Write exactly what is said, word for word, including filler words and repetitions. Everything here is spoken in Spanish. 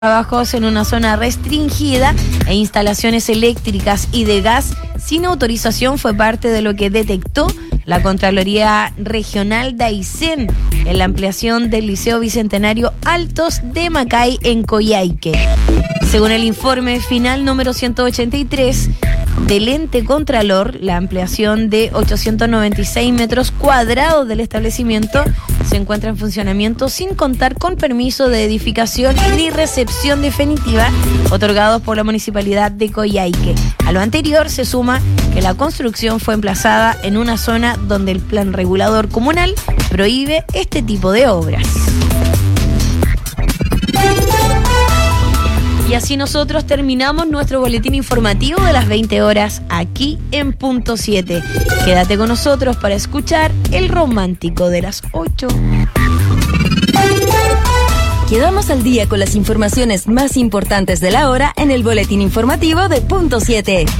Trabajos en una zona restringida e instalaciones eléctricas y de gas sin autorización fue parte de lo que detectó la Contraloría Regional de Aysén en la ampliación del Liceo Bicentenario Altos de Macay en Coyhaique. Según el informe final número ciento ochenta y tres del ente Contralor, la ampliación de ochocientos noventa y seis metros cuadrados del establecimiento se encuentra en funcionamiento sin contar con permiso de edificación ni recepción definitiva otorgados por la Municipalidad de Coyhaique. A lo anterior se suma que la construcción fue emplazada en una zona donde el plan regulador comunal prohíbe este tipo de obras. Y así nosotros terminamos nuestro boletín informativo de las veinte horas aquí en Punto siete. Quédate con nosotros para escuchar el romántico de las ocho. Quedamos al día con las informaciones más importantes de la hora en el boletín informativo de Punto siete.